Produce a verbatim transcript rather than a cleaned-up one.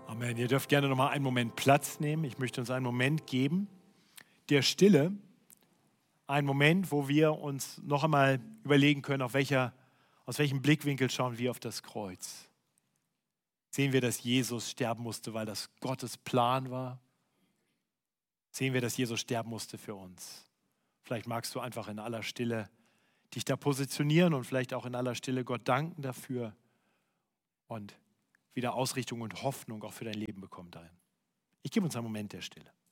Amen. Ihr dürft gerne noch mal einen Moment Platz nehmen. Ich möchte uns einen Moment geben, der Stille. Ein Moment, wo wir uns noch einmal überlegen können, auf welcher, aus welchem Blickwinkel schauen wir auf das Kreuz. Sehen wir, dass Jesus sterben musste, weil das Gottes Plan war? Sehen wir, dass Jesus sterben musste für uns? Vielleicht magst du einfach in aller Stille dich da positionieren und vielleicht auch in aller Stille Gott danken dafür und wieder Ausrichtung und Hoffnung auch für dein Leben bekommen darin. Ich gebe uns einen Moment der Stille.